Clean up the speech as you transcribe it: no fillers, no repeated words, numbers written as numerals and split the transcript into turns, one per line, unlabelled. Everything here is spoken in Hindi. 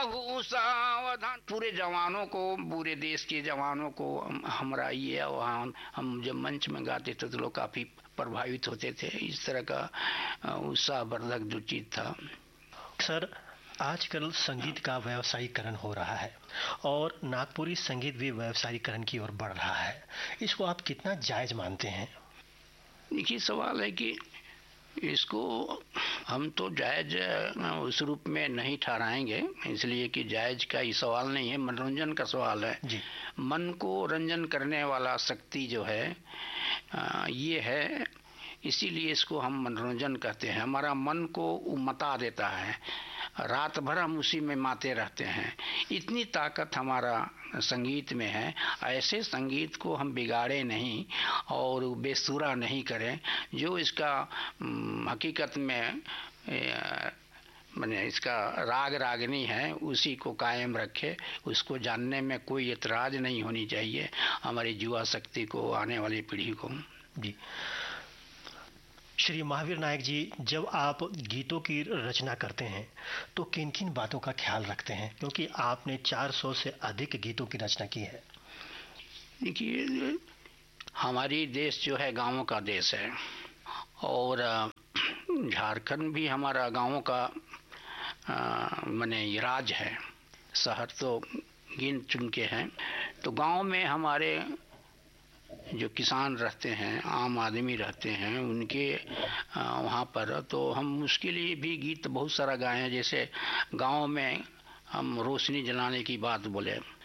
रहु सावधान। पूरे जवानों को, पूरे देश के जवानों को हमारा ये आह्वान, हम जब मंच में गाते थे तो लोग काफी प्रभावित होते थे। इस तरह का उत्साहवर्धक जो चीज था।
सर, आजकल संगीत का व्यवसायीकरण हो रहा है और नागपुरी संगीत भी व्यवसायीकरण की ओर बढ़ रहा है, इसको आप कितना जायज मानते हैं?
देखिए, सवाल है कि इसको हम तो जायज उस रूप में नहीं ठहराएंगे, इसलिए कि जायज का ही सवाल नहीं है, मनोरंजन का सवाल है
जी।
मन को रंजन करने वाला शक्ति जो है ये है, इसीलिए इसको हम मनोरंजन कहते हैं। हमारा मन को मता देता है, रात भर हम उसी में माते रहते हैं, इतनी ताकत हमारा संगीत में है। ऐसे संगीत को हम बिगाड़े नहीं और बेसुरा नहीं करें, जो इसका हकीकत में माने इसका राग रागनी है उसी को कायम रखे, उसको जानने में कोई एतराज नहीं होनी चाहिए हमारी युवा शक्ति को, आने वाली पीढ़ी को।
जी। श्री महावीर नायक जी, जब आप गीतों की रचना करते हैं तो किन किन बातों का ख्याल रखते हैं, क्योंकि आपने 400 से अधिक गीतों की रचना की है?
देखिए, हमारी देश जो है गांवों का देश है और झारखंड भी हमारा गांवों का माने राज है। शहर तो गिन चुन के हैं, तो गांव में हमारे जो किसान रहते हैं, आम आदमी रहते हैं, उनके वहाँ पर तो हम उसके लिए भी गीत बहुत सारा गाए हैं। जैसे गांव में हम रोशनी जलाने की बात बोले,